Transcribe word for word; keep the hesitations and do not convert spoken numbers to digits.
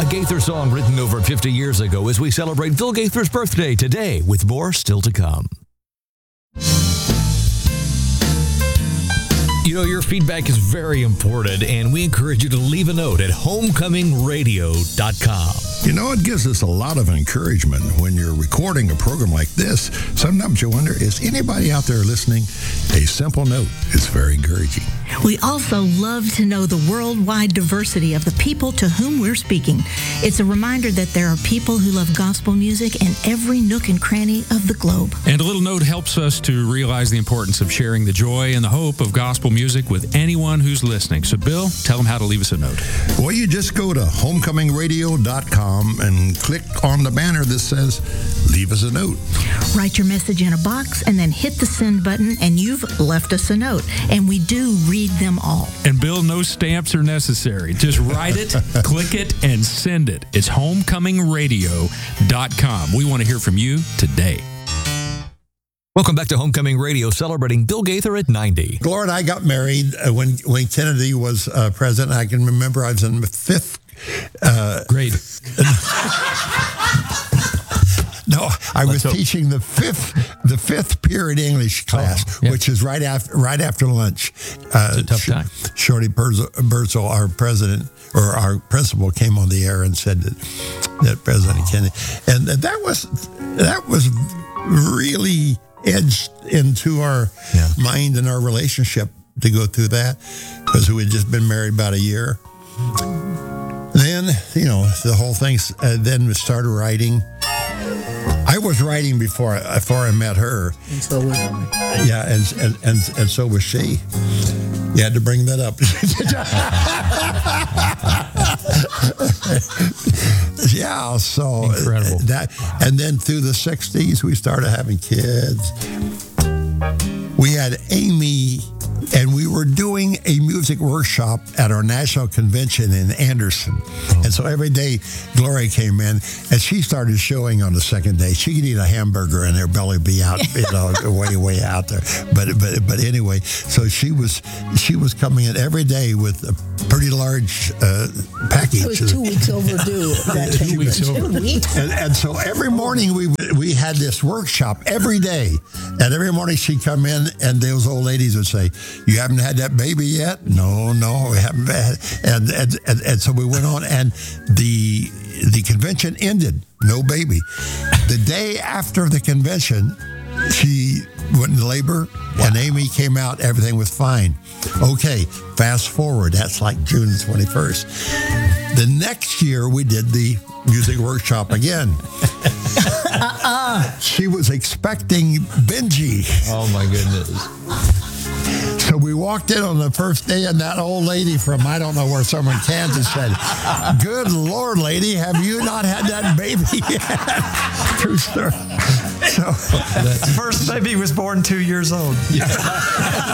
Gaither song written over fifty years ago as we celebrate Bill Gaither's birthday today with more still to come. You know, your feedback is very important, and we encourage you to leave a note at homecoming radio dot com. You know, it gives us a lot of encouragement when you're recording a program like this. Sometimes you wonder, is anybody out there listening? A simple note is very encouraging. We also love to know the worldwide diversity of the people to whom we're speaking. It's a reminder that there are people who love gospel music in every nook and cranny of the globe. And a little note helps us to realize the importance of sharing the joy and the hope of gospel music with anyone who's listening. So, Bill, tell them how to leave us a note. Well, you just go to homecoming radio dot com and click on the banner that says, leave us a note. Write your message in a box and then hit the send button, and you've left us a note. And we do read them all. And Bill, no stamps are necessary. Just write it, click it, and send it. It's homecoming radio dot com. We want to hear from you today. Welcome back to Homecoming Radio, celebrating Bill Gaither at ninety. Gloria and I got married uh, when when Kennedy was uh, president. I can remember I was in the fifth uh, grade. No, I was Let's teaching the fifth the fifth period English class, oh, yeah. which is right after right after lunch. Uh, it's a tough time. Shorty Berzel, our president or our principal, came on the air and said that, that President oh. Kennedy, and that was that was really edged into our yeah. mind and our relationship to go through that, because we had just been married about a year. Then, you know, the whole thing, uh, then we started writing. I was writing before I, before I met her. And so was I. Yeah, and, and, and, and so was she. You had to bring that up. Yeah, so incredible. That, and then through the sixties, we started having kids. We had Amy, and we were doing a music workshop at our national convention in Anderson. Oh. And so every day, Gloria came in, and she started showing on the second day. She could eat a hamburger, and her belly be out, you know, way, way out there. But but but anyway, so she was she was coming in every day with a pretty large uh, package. It was two weeks overdue. That two weeks over. Two weeks. And, and so every morning we we had this workshop every day, and every morning she'd come in, and those old ladies would say, "You haven't had that baby yet?" No, no, we haven't had. And and, and and so we went on, and the the convention ended. No baby. The day after the convention, she went into labor, wow. and Amy came out. Everything was fine. Okay, fast forward. That's like June twenty-first. The next year, we did the music workshop again. uh-uh. She was expecting Benji. Oh, my goodness. So we walked in on the first day, and that old lady from, I don't know where, somewhere in Kansas said, "Good Lord, lady, have you not had that baby yet?" True story. So, the first baby was born two years old. Yeah.